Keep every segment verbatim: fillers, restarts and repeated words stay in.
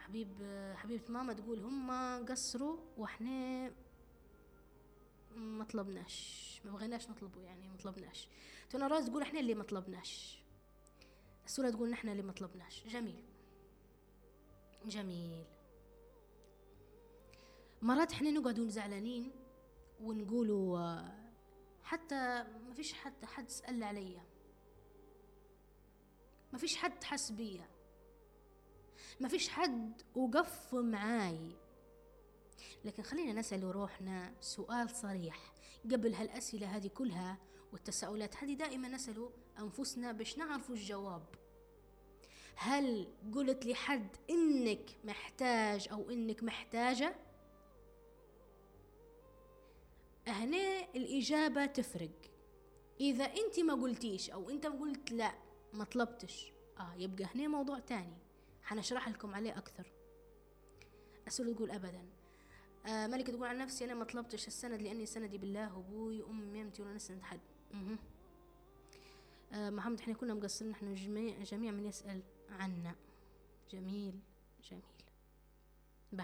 حبيب حبيبة ماما تقول هم قصروا واحنا ما طلبناش، ما بغيناش نطلبه، يعني ما طلبناش. تونا راز تقول احنا اللي ما طلبناش. السورة تقول نحن اللي ما طلبناش. جميل جميل. مرات احنا نقعدون زعلانين ونقولوا حتى ما فيش حد حد سأل عليا، ما فيش حد حس بيا، ما فيش حد وقف معاي. لكن خلينا نسأل روحنا سؤال صريح قبل هالأسئلة هذه كلها والتساؤلات هذه. دائما نسأل أنفسنا باش نعرفوا الجواب. هل قلت لحد إنك محتاج أو إنك محتاجة؟ هنا الإجابة تفرق. إذا أنت ما قلتيش أو أنت قلت لا ما طلبتش، آه يبقى هنا موضوع تاني حنشرح لكم عليه أكثر. أسأل تقول أبدا. آه ملكة تقول عن نفسي أنا ما طلبتش السند لأني سندي بالله وأبوي وأمي وأمتي ولا نسند حد. آه محمد إحنا كنا مقصرين، نحن جميع جميع من يسأل عنا. جميل جميل. به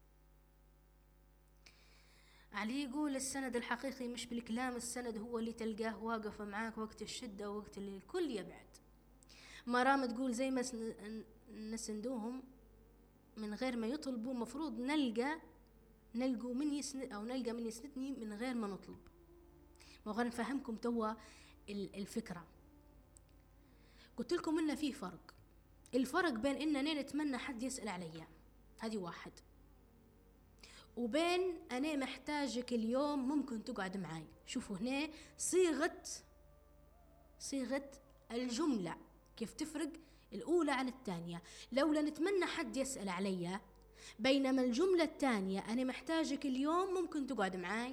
علي يقول السند الحقيقي مش بالكلام، السند هو اللي تلقاه واقف معاك وقت الشدة ووقت اللي الكل يبعد. مرام تقول زي ما نسندوهم من غير ما يطلبوا، مفروض نلقى نلقوا من يسند أو نلقى من يسندني من غير ما نطلب. وغير نفهمكم توا الفكرة. قلت لكم إن فيه فرق. الفرق بين إننا نتمنى حد يسأل عليا، هذه واحد، وبين أنا محتاجك اليوم ممكن تقعد معي. شوفوا هنا صيغة صيغة الجملة كيف تفرق الأولى عن الثانية. لولا نتمنى حد يسأل عليا، بينما الجملة الثانية أنا محتاجك اليوم ممكن تقعد معي.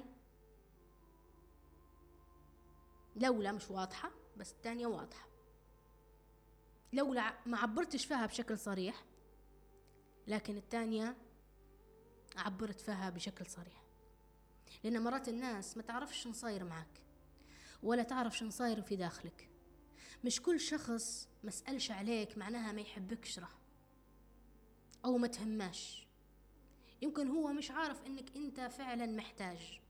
لولا مش واضحة، بس الثانية واضحة. لولا ما عبرتش فيها بشكل صريح، لكن الثانية عبرت فيها بشكل صريح. لأن مرات الناس ما تعرفش شو نصاير معك ولا تعرف شو نصاير في داخلك. مش كل شخص ما سألش عليك معناها ما يحبكش راه أو ما تهماش. يمكن هو مش عارف إنك أنت فعلا محتاج.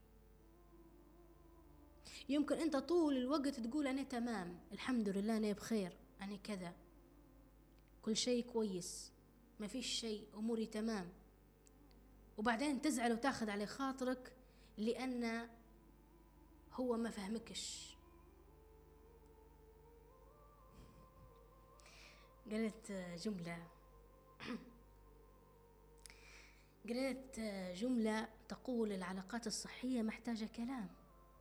يمكن أنت طول الوقت تقول أنا تمام الحمد لله أنا بخير أنا كذا كل شيء كويس ما فيش شيء أموري تمام، وبعدين تزعل وتاخذ على خاطرك لأن هو ما فهمكش. قلت جملة قلت جملة تقول العلاقات الصحية محتاجة كلام.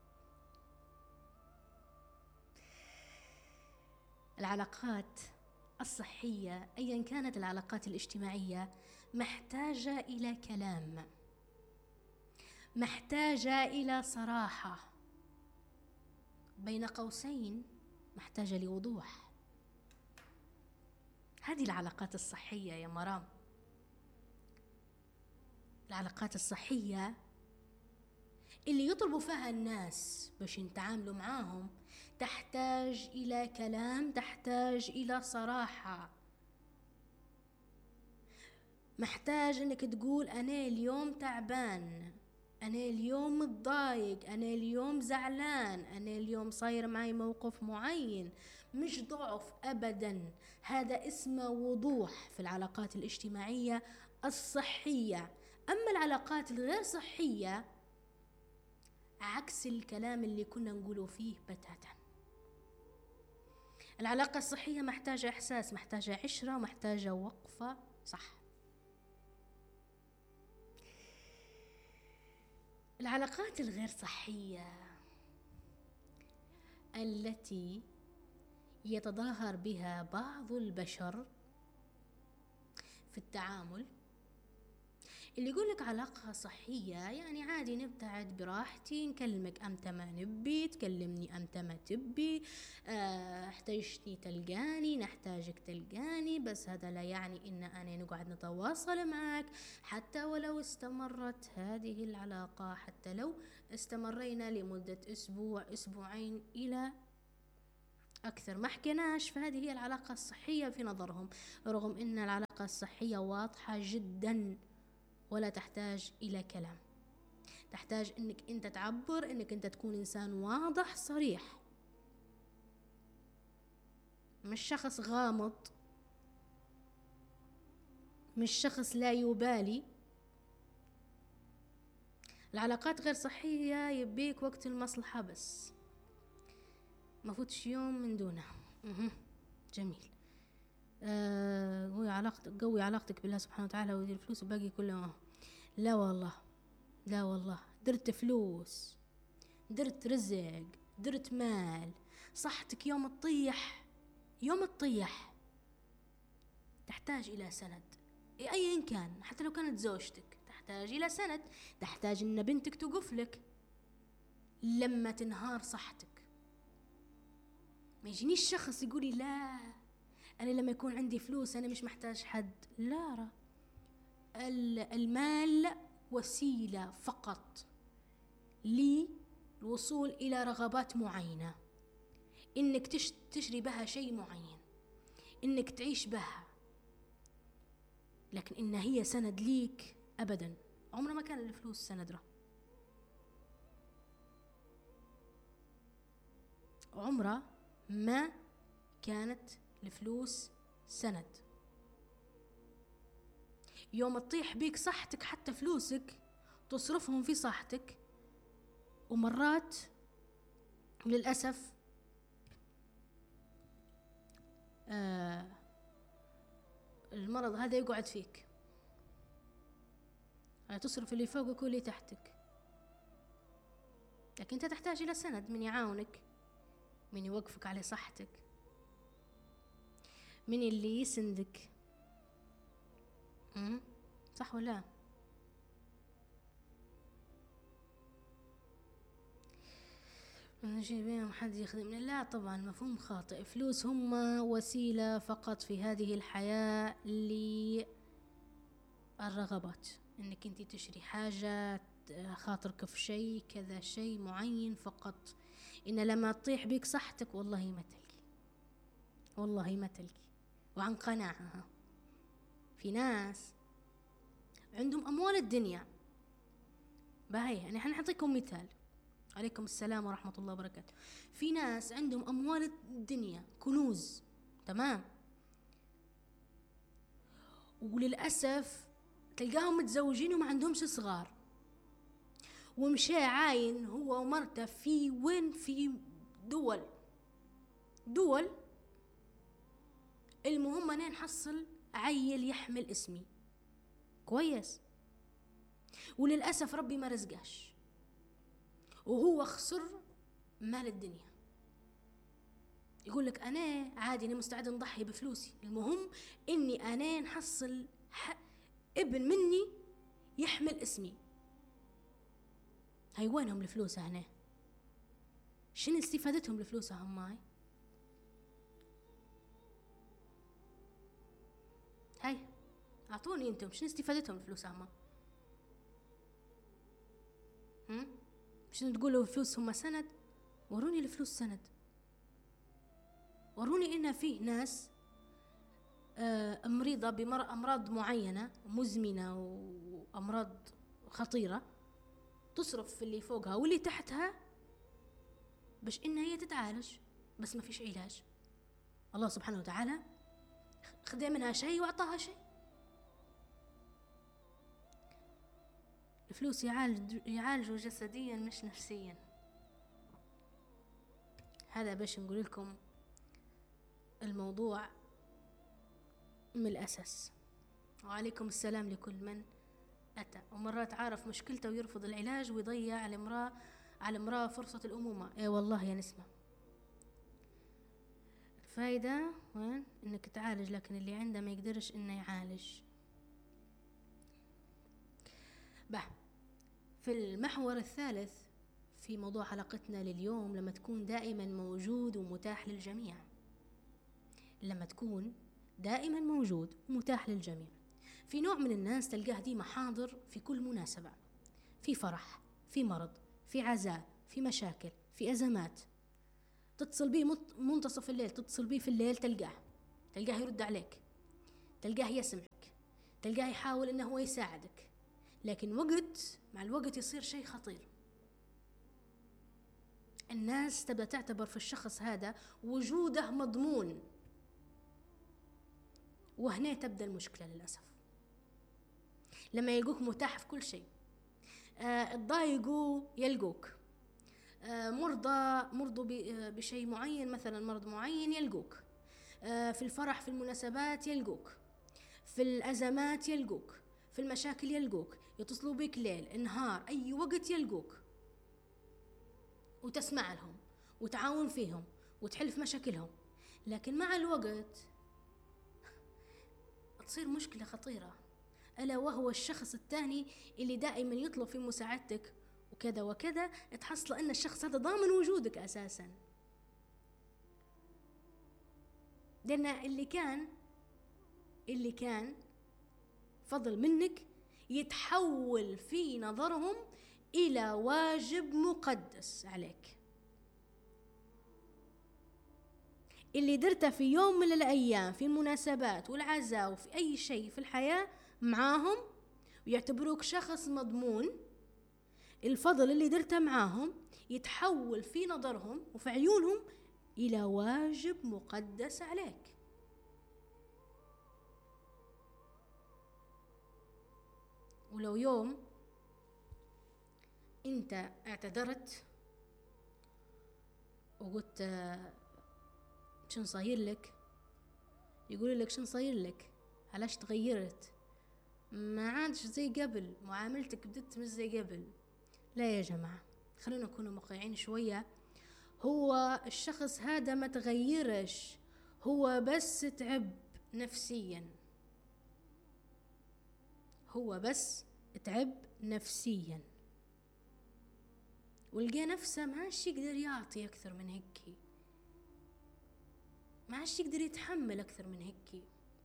العلاقات الصحية أيا كانت العلاقات الاجتماعية محتاجة إلى كلام، محتاجة إلى صراحة، بين قوسين محتاجة لوضوح. هذه العلاقات الصحية يا مرام. العلاقات الصحية اللي يطلبوا فيها الناس باش يتعاملوا معاهم تحتاج إلى كلام، تحتاج إلى صراحة. محتاج انك تقول انا اليوم تعبان، انا اليوم متضايق، انا اليوم زعلان، انا اليوم صاير معي موقف معين. مش ضعف ابدا، هذا اسمه وضوح في العلاقات الاجتماعية الصحية. اما العلاقات الغير صحية عكس الكلام اللي كنا نقوله فيه بتاتا. العلاقة الصحية محتاجة احساس، محتاجة عشرة، محتاجة وقفة صح. العلاقات الغير صحية التي يتظاهر بها بعض البشر في التعامل، اللي يقولك علاقة صحية يعني عادي نبتعد براحتي، نكلمك أمتى ما نبي، تكلمني أمتى ما تبي، اه احتاجتني تلقاني، نحتاجك تلقاني، بس هذا لا يعني إن أنا نقعد نتواصل معك حتى ولو استمرت هذه العلاقة، حتى لو استمرينا لمدة أسبوع أسبوعين إلى أكثر ما حكيناش، فهذه هي العلاقة الصحية في نظرهم، رغم أن العلاقة الصحية واضحة جدا ولا تحتاج إلى كلام. تحتاج أنك أنت تعبر، أنك أنت تكون إنسان واضح صريح، مش شخص غامض، مش شخص لا يبالي. العلاقات غير صحية يبيك وقت المصلحة بس، ما فوتش يوم من دونه. جميل. آه قوي علاقتك قوي علاقتك بالله سبحانه وتعالى ودي الفلوس وباقي كله. لا والله، لا والله، درت فلوس، درت رزق، درت مال، صحتك يوم تطيح، يوم تطيح تحتاج إلى سند أيا كان، حتى لو كانت زوجتك تحتاج إلى سند، تحتاج إن بنتك توقف لك لما تنهار صحتك. ما يجينيش شخص يقولي لا أنا لما يكون عندي فلوس أنا مش محتاج حد. لا را. المال وسيلة فقط للوصول إلى رغبات معينة، إنك تشتري بها شيء معين، إنك تعيش بها، لكن إن هي سند ليك أبدا. عمره ما كان الفلوس سند را، عمره ما كانت الفلوس سند. يوم تطيح بيك صحتك حتى فلوسك تصرفهم في صحتك، ومرات للأسف آه المرض هذا يقعد فيك، تصرف اللي فوقك واللي تحتك، لكن انت تحتاج الى سند من يعاونك، من يوقفك على صحتك، من اللي يسندك. امم صح ولا؟ نجي بيهم حد يخدمنا؟ لا طبعا، مفهوم خاطئ. فلوس هم وسيلة فقط في هذه الحياة للرغبات، انك انت تشتري حاجة، خاطرك في شيء كذا، شيء معين فقط. إن لما تطيح بك صحتك والله ما تلقي، والله ما تلقي، وعن قناعة. في ناس عندهم أموال الدنيا باهي، يعني احنا نعطيكم مثال. عليكم السلام ورحمة الله وبركاته. في ناس عندهم أموال الدنيا، كنوز، تمام، وللأسف تلقاهم متزوجين وما عندهمش صغار، ومشى عاين هو ومرته في وين، في دول دول المهم أنا نحصل عيل يحمل اسمي كويس، وللأسف ربي ما رزقاش وهو خسر مال الدنيا. يقول لك أنا عادي، أنا مستعد نضحي بفلوسي، المهم إني أنا نحصل ابن مني يحمل اسمي. هاي وينهم الفلوس هنا؟ شنو استفادتهم الفلوس هم هاي؟ هاي أعطوني أنتم شنو استفادتهم الفلوس هم؟ هم؟ شنو تقولوا الفلوس هم سند؟ وروني الفلوس سند، وروني إن فيه ناس آه مريضة بأمراض معينة مزمنة وأمراض خطيرة، تصرف في اللي فوقها واللي تحتها باش إنها هي تتعالج، بس ما فيش علاج. الله سبحانه وتعالى خذ منها شيء وأعطاها شيء. الفلوس يعالج يعالجوا جسديا مش نفسيا. هذا باش نقول لكم الموضوع من الأساس. وعليكم السلام لكل من أتى. ومرات عارف مشكلته ويرفض العلاج ويضيع على امرأة على امرأة فرصة الأمومة. اي والله يا نسمة، الفايدة وين؟ انك تعالج، لكن اللي عنده ما يقدرش انه يعالج. به في المحور الثالث في موضوع حلقتنا لليوم، لما تكون دائما موجود ومتاح للجميع. لما تكون دائما موجود ومتاح للجميع. في نوع من الناس تلقاه ديما حاضر في كل مناسبة، في فرح، في مرض، في عزاء، في مشاكل، في أزمات، تتصل بيه منتصف الليل، تتصل بيه في الليل، تلقاه تلقاه يرد عليك، تلقاه يسمعك، تلقاه يحاول انه هو يساعدك. لكن وقت مع الوقت يصير شيء خطير، الناس تبدأ تعتبر في الشخص هذا وجوده مضمون، وهنا تبدأ المشكلة للأسف. لما يلقوك متاح في كل شيء، آه تضايقوا يلقوك، آه مرضى مرضوا بشيء معين، مثلا مرض معين يلقوك، آه في الفرح في المناسبات يلقوك، في الأزمات يلقوك، في المشاكل يلقوك، يتصلوا بك ليل نهار أي وقت يلقوك، وتسمع لهم وتعاون فيهم وتحل في مشاكلهم. لكن مع الوقت تصير مشكلة خطيرة، ألا وهو الشخص الثاني اللي دائما يطلب في مساعدتك وكذا وكذا، تحصل أن الشخص هذا ضامن وجودك أساسا، لأن اللي كان اللي كان فضل منك يتحول في نظرهم إلى واجب مقدس عليك. اللي درته في يوم من الأيام في المناسبات والعزاء وفي أي شيء في الحياة معاهم ويعتبروك شخص مضمون، الفضل اللي درته معاهم يتحول في نظرهم وفي عيونهم إلى واجب مقدس عليك. ولو يوم انت اعتذرت وقلت شن صاير لك، يقول لك شن صاير لك، علاش تغيرت، ما عادش زي قبل، معاملتك بدت مش زي قبل. لا يا جماعة، خلونا نكون واقعيين شوية. هو الشخص هذا ما تغيرش، هو بس تعب نفسيا، هو بس تعب نفسيا ولقى نفسه ما عادش يقدر يعطي أكثر من هيك، ما عادش يقدر يتحمل أكثر من هيك.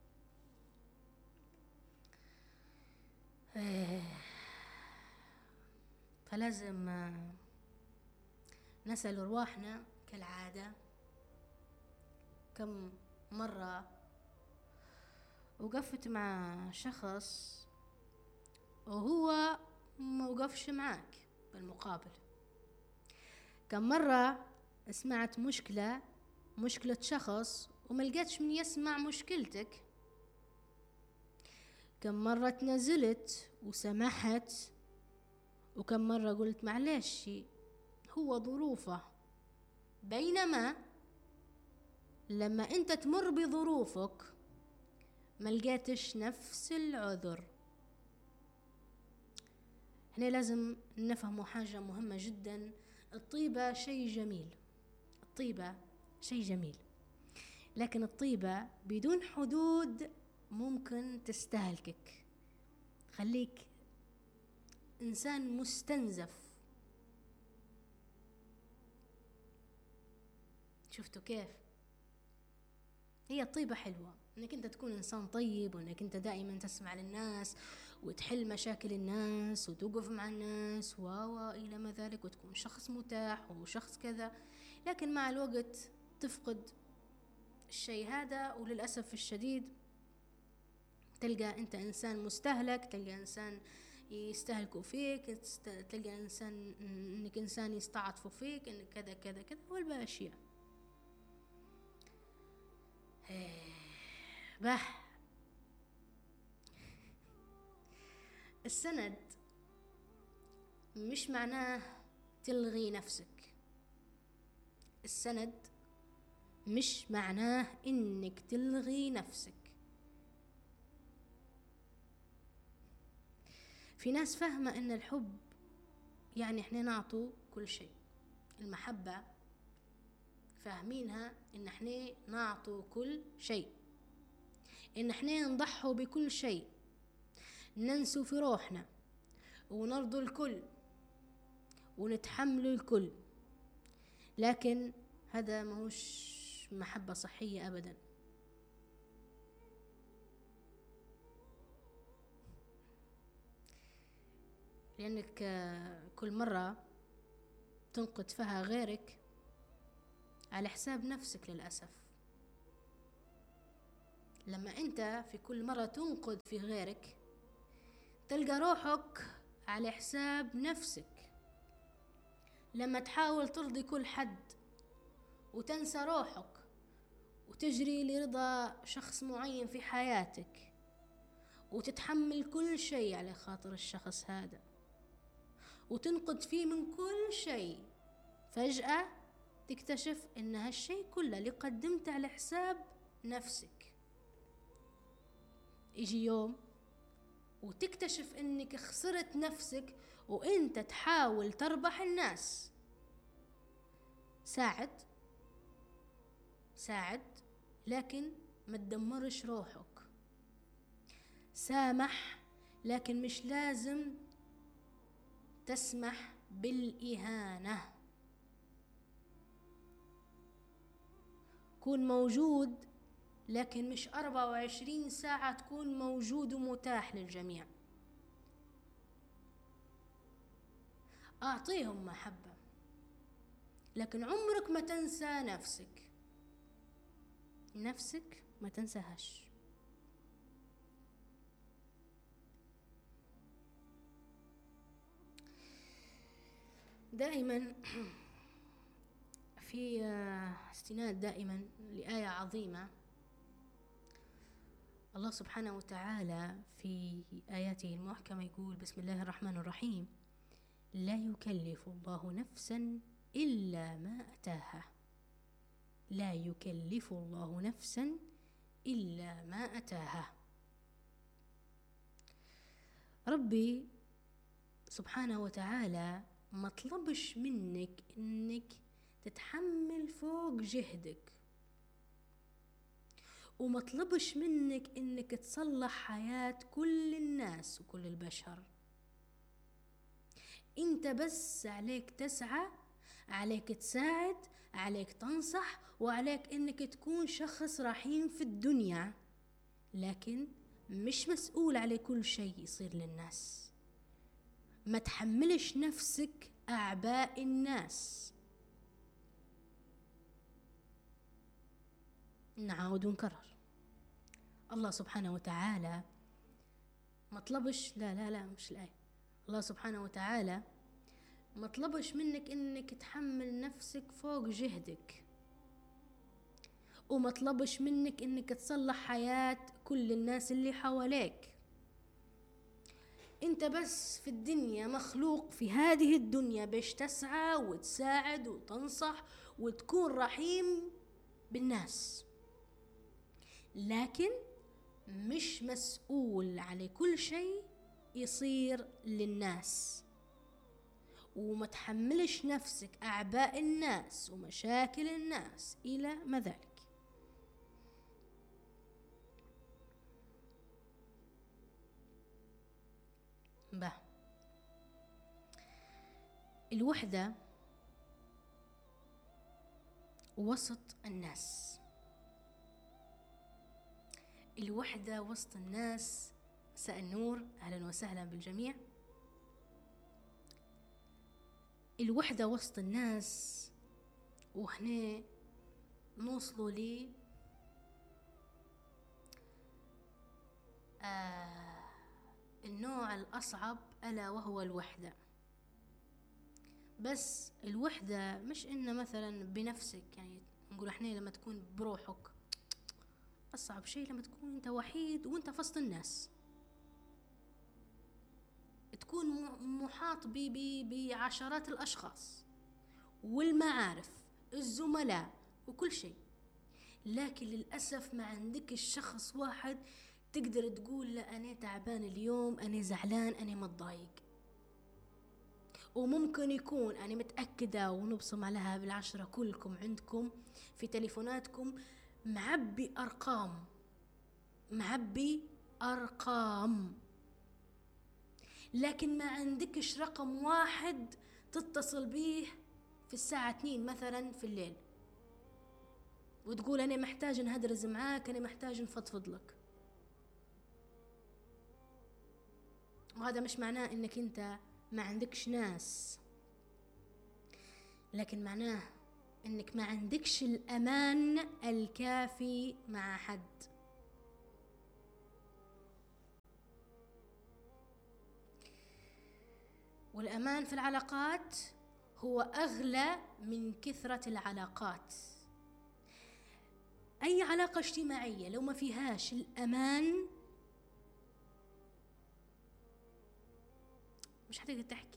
فلازم نسأل أرواحنا كالعادة كم مرة وقفت مع شخص وهو ما وقفش معاك بالمقابل، كم مرة سمعت مشكلة مشكلة شخص وما لقيتش من يسمع مشكلتك، كم مرة تنزلت وسمحت، وكم مرة قلت معلش هو ظروفه، بينما لما انت تمر بظروفك ما لقيتش نفس العذر. هنا لازم نفهم حاجة مهمة جدا، الطيبة شيء جميل، الطيبة شيء جميل، لكن الطيبة بدون حدود ممكن تستهلكك، خليك إنسان مستنزف. شفتوا كيف؟ هي الطيبة حلوة، انك انت تكون انسان طيب، وانك انت دائما تسمع للناس وتحل مشاكل الناس وتوقف مع الناس و الى ما ذلك، وتكون شخص متاح وشخص كذا. لكن مع الوقت تفقد الشيء هذا، وللأسف الشديد تلقى انت انسان مستهلك، تلقى انسان يستهلكوا فيك، تلقى انسان انك انسان يستعطفوا فيك، انك كذا كذا كذا والباشياء. بح السند مش معناه تلغي نفسك، السند مش معناه انك تلغي نفسك. في ناس فاهمة ان الحب يعني احنا نعطوا كل شيء، المحبة فاهمينها ان احنا نعطوا كل شيء، ان احنا نضحوا بكل شيء، ننسوا في روحنا ونرضوا الكل ونتحملوا الكل. لكن هذا ماهوش محبة صحية ابدا. لانك كل مرة تنقد فيها غيرك على حساب نفسك للأسف. لما أنت في كل مرة تنقد في غيرك تلقى روحك على حساب نفسك. لما تحاول ترضي كل حد وتنسى روحك وتجري لرضا شخص معين في حياتك وتتحمل كل شيء على خاطر الشخص هذا وتنقد فيه من كل شيء، فجأة تكتشف ان هالشيء كله اللي قدمته على حساب نفسك. يجي يوم وتكتشف انك خسرت نفسك وانت تحاول تربح الناس. ساعد ساعد لكن ما تدمرش روحك. سامح لكن مش لازم تسمح بالإهانة. كون موجود لكن مش أربعة وعشرين ساعة تكون موجود ومتاح للجميع. أعطيهم محبة لكن عمرك ما تنسى نفسك. نفسك ما تنساهاش. دائما في استناد دائما لآية عظيمة الله سبحانه وتعالى في آياته المحكمة يقول: بسم الله الرحمن الرحيم: لا يكلف الله نفسا إلا ما أتاها. لا يكلف الله نفسا إلا ما أتاها. ربي سبحانه وتعالى ما طلبش منك إنك تتحمل فوق جهدك، وما طلبش منك إنك تصلح حياة كل الناس وكل البشر. انت بس عليك تسعى، عليك تساعد، عليك تنصح، وعليك انك تكون شخص رحيم في الدنيا، لكن مش مسؤول على كل شيء يصير للناس. ما تحملش نفسك أعباء الناس. نعاود ونكرر، الله سبحانه وتعالى ما طلبش، لا لا لا مش الآية، الله سبحانه وتعالى ما طلبش منك انك تحمل نفسك فوق جهدك، وما طلبش منك انك تصلح حياة كل الناس اللي حواليك. انت بس في الدنيا مخلوق في هذه الدنيا باش تسعى وتساعد وتنصح وتكون رحيم بالناس، لكن مش مسؤول على كل شيء يصير للناس. وما تحملش نفسك أعباء الناس ومشاكل الناس إلى ما ذلك. به الوحدة وسط الناس. الوحدة وسط الناس. مساء النور، أهلا وسهلا بالجميع. الوحدة وسط الناس، وهنا نوصلوا لي آه النوع الأصعب، ألا وهو الوحدة. بس الوحدة مش إن مثلا بنفسك، يعني نقول احنا لما تكون بروحك، أصعب شيء لما تكون أنت وحيد وأنت في وسط الناس، تكون محاط بعشرات الأشخاص والمعارف الزملاء وكل شيء، لكن للأسف ما عندك الشخص واحد تقدر تقول لا أنا تعبان اليوم، أنا زعلان، أنا متضايق. وممكن يكون أنا متأكدة ونبصم عليها بالعشرة كلكم عندكم في تليفوناتكم معبي أرقام، معبي أرقام، لكن ما عندكش رقم واحد تتصل به في الساعة اثنين مثلا في الليل وتقول أنا محتاج نهدرز معاك، أنا محتاج نفضفض لك. وهذا مش معناه إنك أنت ما عندكش ناس، لكن معناه انك ما عندكش الامان الكافي مع حد. والامان في العلاقات هو اغلى من كثرة العلاقات. اي علاقة اجتماعية لو ما فيهاش الامان مش هتقدر تحكي،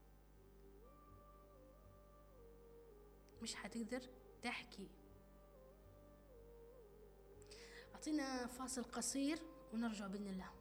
مش هتقدر تحكي. اعطينا فاصل قصير ونرجع بإذن الله.